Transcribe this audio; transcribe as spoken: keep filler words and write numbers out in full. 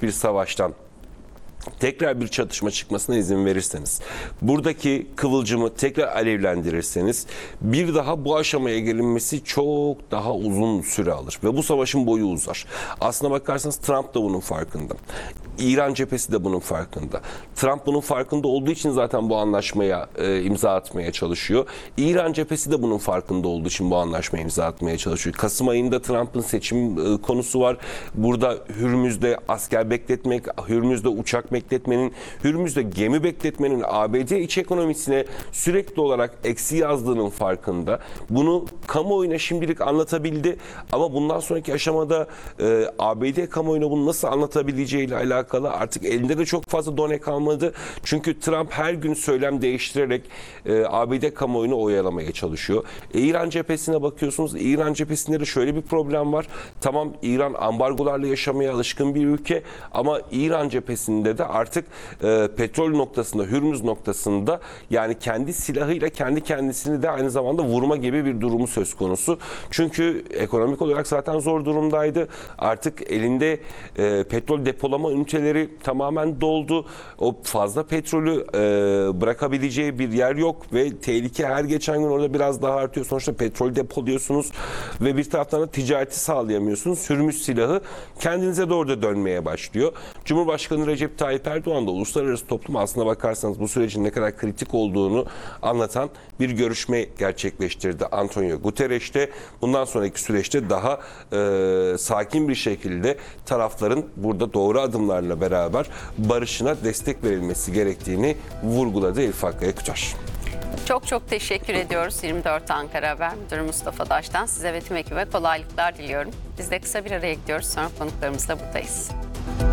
bir savaştan tekrar bir çatışma çıkmasına izin verirseniz, buradaki kıvılcımı tekrar alevlendirirseniz bir daha bu aşamaya gelinmesi çok daha uzun süre alır ve bu savaşın boyu uzar. Aslına bakarsanız Trump da bunun farkında. İran cephesi de bunun farkında. Trump bunun farkında olduğu için zaten bu anlaşmaya e, imza atmaya çalışıyor. İran cephesi de bunun farkında olduğu için bu anlaşmaya imza atmaya çalışıyor. Kasım ayında Trump'ın seçim e, konusu var. Burada Hürmüz'de asker bekletmek, Hürmüz'de uçak bekletmenin, Hürmüz'de gemi bekletmenin A B D iç ekonomisine sürekli olarak eksi yazdığının farkında. Bunu kamuoyuna şimdilik anlatabildi ama bundan sonraki aşamada e, A B D kamuoyuna bunu nasıl anlatabileceğiyle alakalı artık elinde de çok fazla done kalmadı. Çünkü Trump her gün söylem değiştirerek e, A B D kamuoyunu oyalamaya çalışıyor. E, İran cephesine bakıyorsunuz. İran cephesinde de şöyle bir problem var. Tamam, İran ambargolarla yaşamaya alışkın bir ülke ama İran cephesinde de artık e, petrol noktasında, Hürmüz noktasında yani kendi silahıyla kendi kendisini de aynı zamanda vurma gibi bir durumu söz konusu. Çünkü ekonomik olarak zaten zor durumdaydı. Artık elinde e, petrol depolama üniteleri tamamen doldu. O fazla petrolü e, bırakabileceği bir yer yok ve tehlike her geçen gün orada biraz daha artıyor. Sonuçta petrol depoluyorsunuz ve bir taraftan da ticareti sağlayamıyorsunuz. Hürmüz silahı kendinize doğru da dönmeye başlıyor. Cumhurbaşkanı Recep Tayyip Erdoğan da uluslararası toplum aslına bakarsanız bu sürecin ne kadar kritik olduğunu anlatan bir görüşme gerçekleştirdi Antonio Guterres'te. Bundan sonraki süreçte daha e, sakin bir şekilde tarafların burada doğru adımlarla beraber barışına destek verilmesi gerektiğini vurguladı Elif Hakkı Yakıtar. Çok çok teşekkür ediyoruz. yirmi dört Ankara Haber Müdürü Mustafa Daş'tan size ve tüm ekibe kolaylıklar diliyorum. Biz de kısa bir araya gidiyoruz. Sonra konuklarımızla buradayız.